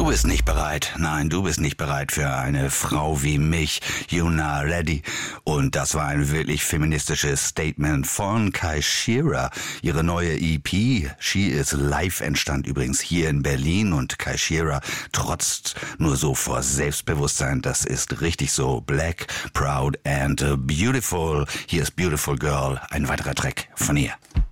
Du bist nicht bereit. Nein, du bist nicht bereit für eine Frau wie mich. You're not ready. Und das war ein wirklich feministisches Statement von Kai Shearer. Ihre neue EP, She Is Live, entstand übrigens hier in Berlin. Und Kai Shearer trotzt nur so vor Selbstbewusstsein. Das ist richtig so. Black, proud and beautiful. Hier ist Beautiful Girl. Ein weiterer Track von ihr.